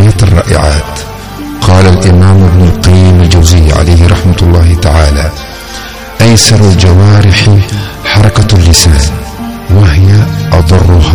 الجاريات الرائعات. قال الإمام ابن القيم الجوزي عليه رحمة الله تعالى: أيسر الجوارح